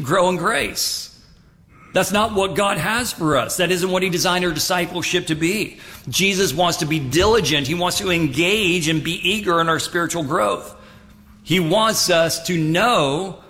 grow in grace. That's not what God has for us. That isn't what he designed our discipleship to be. Jesus wants to be diligent. He wants to engage and be eager in our spiritual growth. He wants us to know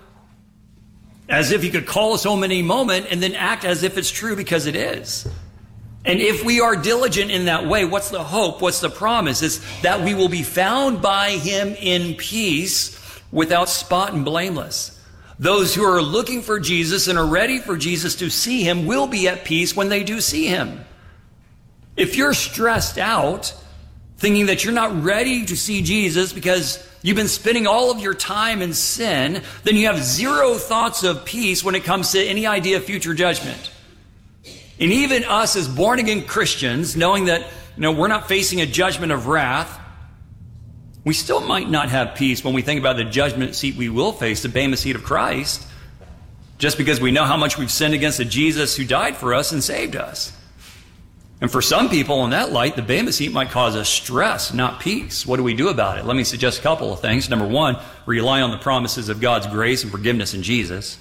as if he could call us home at any moment and then act as if it's true because it is. And if we are diligent in that way, what's the hope? What's the promise? It's that we will be found by him in peace, without spot and blameless. Those who are looking for Jesus and are ready for Jesus to see him will be at peace when they do see him. If you're stressed out, thinking that you're not ready to see Jesus because you've been spending all of your time in sin, then you have zero thoughts of peace when it comes to any idea of future judgment. And even us as born-again Christians, knowing that we're not facing a judgment of wrath, we still might not have peace when we think about the judgment seat we will face, the Bema seat of Christ, just because we know how much we've sinned against the Jesus who died for us and saved us. And for some people in that light, the Bema seat might cause us stress, not peace. What do we do about it? Let me suggest a couple of things. Number one, rely on the promises of God's grace and forgiveness in Jesus.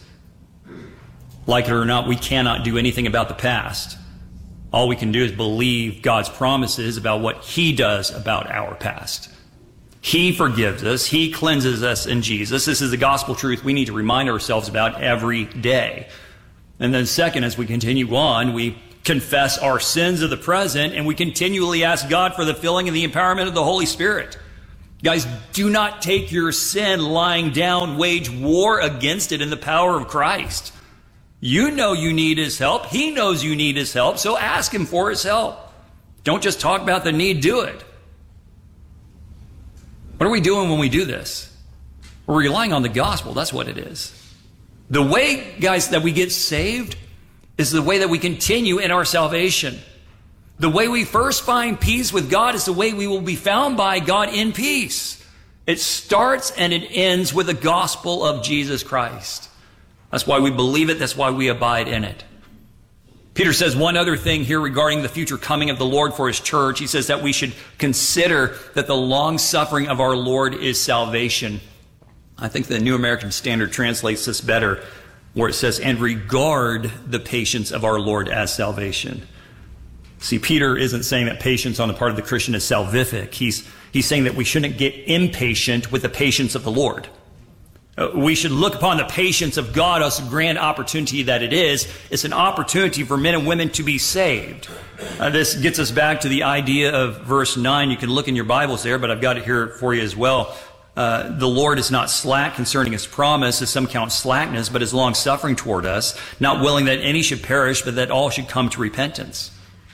Like it or not, we cannot do anything about the past. All we can do is believe God's promises about what he does about our past. He forgives us. He cleanses us in Jesus. This is the gospel truth we need to remind ourselves about every day. And then second, as we continue on, we confess our sins of the present, and we continually ask God for the filling and the empowerment of the Holy Spirit. Guys, do not take your sin lying down, wage war against it in the power of Christ. You know you need his help. He knows you need his help, so ask him for his help. Don't just talk about the need, do it. What are we doing when we do this? We're relying on the gospel. That's what it is. The way, guys, that we get saved is the way that we continue in our salvation. The way we first find peace with God is the way we will be found by God in peace. It starts and it ends with the gospel of Jesus Christ. That's why we believe it. That's why we abide in it. Peter says one other thing here regarding the future coming of the Lord for his church. He says that we should consider that the long suffering of our Lord is salvation. I think the New American Standard translates this better, where it says, and regard the patience of our Lord as salvation. See, Peter isn't saying that patience on the part of the Christian is salvific. He's saying that we shouldn't get impatient with the patience of the Lord. We should look upon the patience of God as a grand opportunity that it is. It's an opportunity for men and women to be saved. This gets us back to the idea of verse 9. You can look in your Bibles there, but I've got it here for you as well. The Lord is not slack concerning his promise, as some count slackness, but is long-suffering toward us, not willing that any should perish, but that all should come to repentance.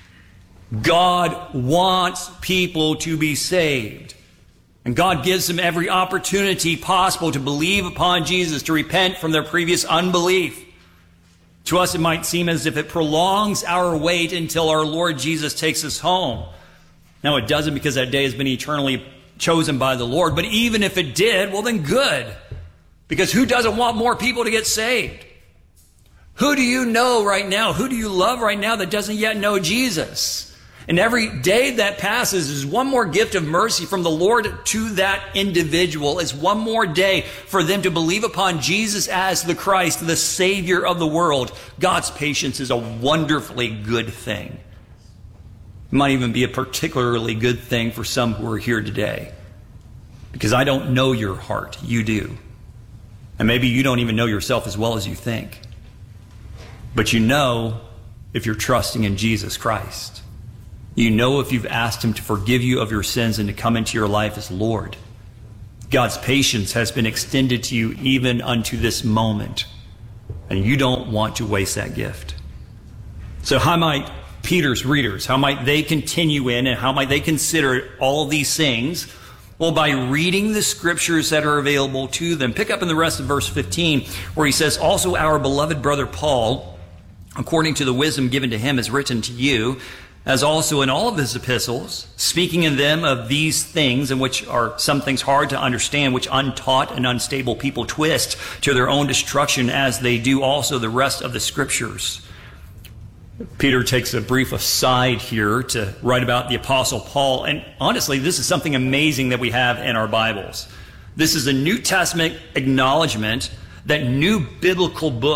God wants people to be saved. And God gives them every opportunity possible to believe upon Jesus, to repent from their previous unbelief. To us, it might seem as if it prolongs our wait until our Lord Jesus takes us home. Now, it doesn't, because that day has been eternally chosen by the Lord. But even if it did, well, then good. Because who doesn't want more people to get saved? Who do you know right now? Who do you love right now that doesn't yet know Jesus? And every day that passes is one more gift of mercy from the Lord to that individual. It's one more day for them to believe upon Jesus as the Christ, the Savior of the world. God's patience is a wonderfully good thing. It might even be a particularly good thing for some who are here today. Because I don't know your heart. You do. And maybe you don't even know yourself as well as you think. But you know if you're trusting in Jesus Christ. You know if you've asked him to forgive you of your sins and to come into your life as Lord. God's patience has been extended to you even unto this moment. And you don't want to waste that gift. So how might Peter's readers, how might they continue in and how might they consider all of these things? Well, by reading the scriptures that are available to them. Pick up in the rest of verse 15 where he says, also our beloved brother Paul, according to the wisdom given to him, has written to you, as also in all of his epistles, speaking in them of these things, in which are some things hard to understand, which untaught and unstable people twist to their own destruction, as they do also the rest of the scriptures. Peter takes a brief aside here to write about the Apostle Paul. And honestly, this is something amazing that we have in our Bibles. This is a New Testament acknowledgement that new biblical books